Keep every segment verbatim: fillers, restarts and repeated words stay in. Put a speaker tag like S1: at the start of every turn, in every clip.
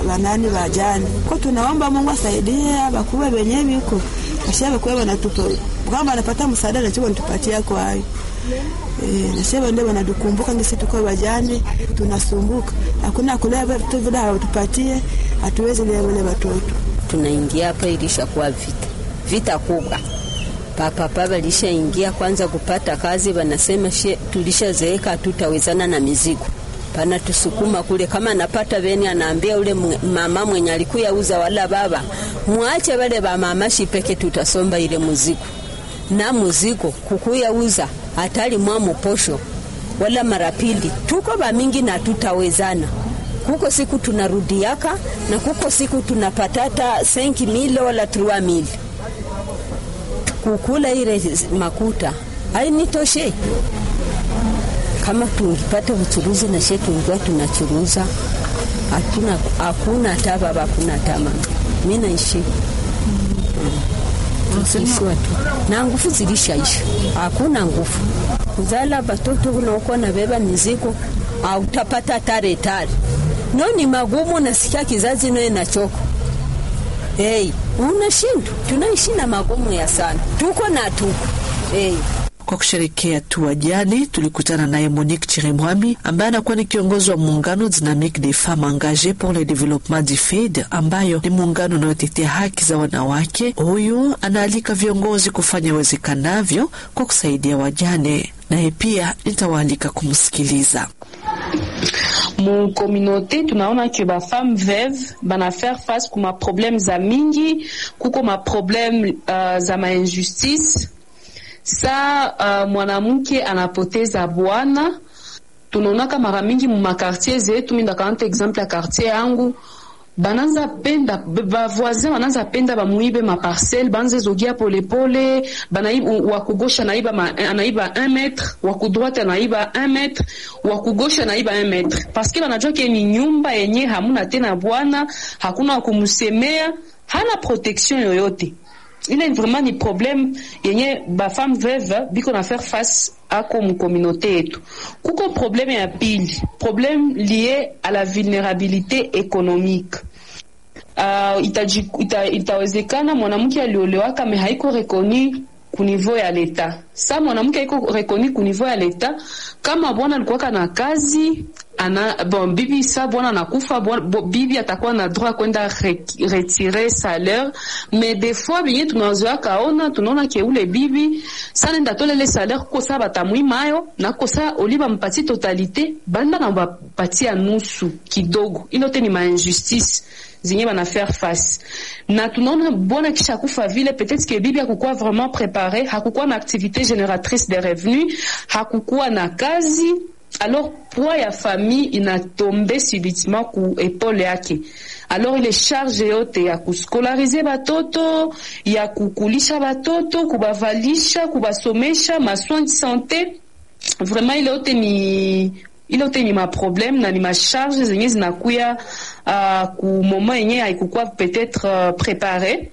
S1: banani bajani. Kwa tunaomba Mungu asaidie bakubwa benye biko. Kashabe kwa wanatupa kama anapata msaada na chiko nitupatia kwa hayo. Eh, na sasa ndio wanadukumbuka ngisi tuko bajani tunasumbuka. Hakuna kulea vitu vile hawatupatie, hatuwezi lea wale watoto.
S2: Tunaingia hapa ilishakuwa vita. Vita kubwa. Papa papa lishaingia kwanza kupata kazi, wanasema tulishazeeka tutawezana na mizigo. Pana tusukuma kule kama napata veni anaambia ule mama mwenye alikuya uza wala baba muache wale ba mama shipeke tutasomba ile muziko. Na muziko kukuya uza hatari mwa mposho wala marapili. Tuko ba mingi na tutawezana. Kuko siku tunarudiaka na kuko siku tunapatata cinq mille wala trois mille. Kukula ile makuta hainitoshe. Kama tungipata uchuruzi na shetu tungekuwa tunachuruza, hatuna hakuna taba hakuna tama. Mimi naishi Tusishwa tu. Na nguvu zilishaisha. Hakuna nguvu. Kuzala batoto unaokuwa na beba mizigo au utapata tare tare. No ni magumu, nasikia kizazi no inachoka. Hey, unashinda. Tunaishi na magumu ya sana. Tuko na tuko. Hey.
S3: Kwa kusherekea tu wajane, tulikutana naye Monique Chiremwami ambaye anakuwa ni kiongozi wa muungano Dynamique des Femmes Engagées pour le Développement du F E D, ambayo ni muungano unaotetea haki za wanawake. Huyu anaalika viongozi kufanya uwezekanavyo kwa kusaidia wajane, naye pia nitawaalika kumsikiliza.
S4: Mon communauté tunaona que ba femme veuve bana faire face kuma problème za mingi, kuko ma problème uh, za ma injustice. Sa uh, mwanamke anapoteza bwana. Tunaonaka mara mingi mu makartier zetu, mimi ndakanta exemple ya quartier yangu, bananza penda ba voisin bananza penda ba muibe ma parcelle, banze zogia pole pole, banaiba wa kugosha naiba ma, anaiba un mètre, wa kudroite anaiba un mètre, wa kugosha naiba un mètre, parce que banajua ke ni nyumba yenye hamuna tena bwana, hakuna kumsemea, hana protection yoyote. Il est vraiment ni problème yenye ba femme veuve biko na faire face à comme communauté etu. Kuko problème ya pili, problème lié à la vulnérabilité économique. Uh, itaji ita, itawezekana mwanamke aliolewa kama haiko reconnu ku niveau ya leta. Sa mwanamke haiko reconnu ku niveau ya leta, kama bwana alikuwa na kazi ana bon bibi sa bwana nakufa bon, bibi atakuwa na droit kwenda re, retirer salaire, mais des fois bien tunazoea kaona tunaona ke ule bibi sana nda tolele salaire ko sa batamwi mayo na ko sa oliba mpati totalité banda na bapatia nusu kidogo. Ilote ni ma injustice zinye bana faire face. Na tunaona bwana kisha kufa vile, peut-être que bibi hakukuwa vraiment préparé, hakukuwa na activité génératrice de revenus, hakukuwa na kazi. Alors poids ya famille inatombe subitement ku épaule yake. Alors il est chargé yote ya kuskolariser batoto, ya kukulisha batoto, kubavalisha, kubasomesha, ma soins de santé. Vraiment il yote ni il yote ni ma problème na ni ma charge zenye zinakuya uh, ku moment yenye haikukuwa peut-être uh, préparé.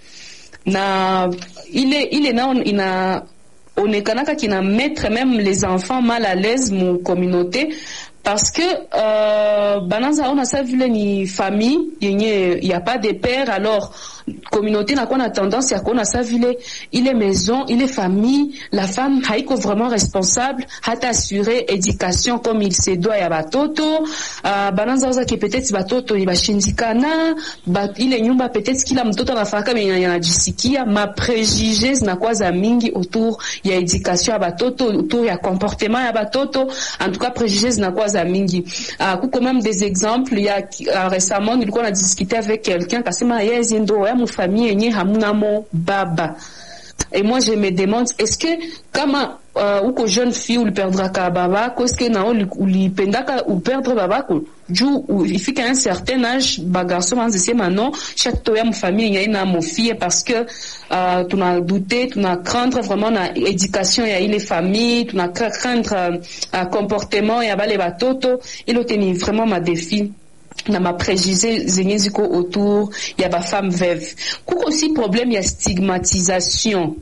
S4: Na il est il est na ina onekanaka kina mettre même les enfants mal à l'aise mu communauté, parce que euh, bananza on a ça vile ni famille yenye y a pas de père, alors communauté na kwa na tendance ya kuona ça vile il est maison, il est famille, la femme haiko vraiment responsable hata assurer éducation comme il se doit ya batoto. Uh, bananza oza ki peut-être batoto ni bashindikana ba, ile nyumba peut-être kila mtoto anafaka menya yanajisikia, ma préjugés na kwa za mingi autour ya éducation ya batoto, autour ya comportement ya batoto, en tout cas préjugés na kwa za mingi. Uh, kuko même des exemples, ya uh, récemment nilikuwa na discuter avec quelqu'un kasema yeye ndo ya mu famille yenye hamuna mo baba. Et moi je me demande, est-ce que kama uh, uko jeune fille ou le perdra ka baba, est-ce que na ou li pendaka ou perdre baba ko juu il fait qu'à un certain âge ba garçon anze sema non chaque toya mu famille yenye na mo fille, parce que uh, tuna douter, tuna craindre vraiment na éducation ya ile famille, tuna craindre uh, comportement ya bale batoto. Il oteni vraiment ma défi na ma préjugé zenye ziko autour ya ba femme veuve. Kuko aussi problème ya stigmatisation.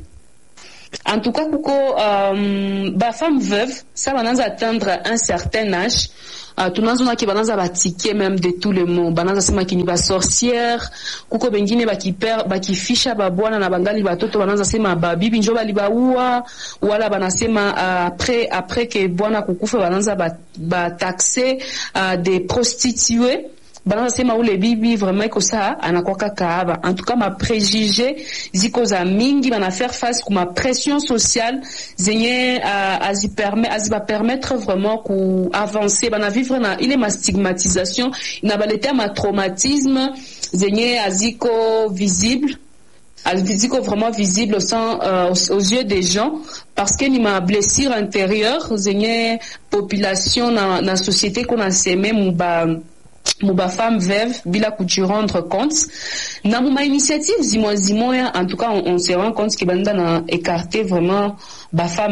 S4: En tout cas kuko um, ba femme veuve ça bananza atteindre un certain âge, Uh, tunaanza ki banaanza batike même de tout le monde, banaanza sema ki ni ba sorcière, kuko bengine bakiper bakifisha babwana na bangali batoto banaanza sema babibi njo balibaua, wala banasema uh, après après que bwana kukufa banaanza ba, ba taxer uh, des prostituées. Banaanza sema ule bibi vraiment iko saa anakuwa kaaba. En tout cas ma préjugé ziko za mingi, bana faire face kuma pression sociale zenye uh, azi permet azi ba permettre vraiment ku avancer, bana vivre na ile ma stigmatisation na baleta ma traumatisme zenye aziko visible aziko vraiment visible au sein euh, aux, aux yeux des gens, parce que ni ma blessure intérieure zenye population na na société qu'on a semé muba muba femme veuve bila kuji rendre compte na muma initiative zimoya zimoya. En tout cas on, on se rend compte que banda na écarter vraiment ba femme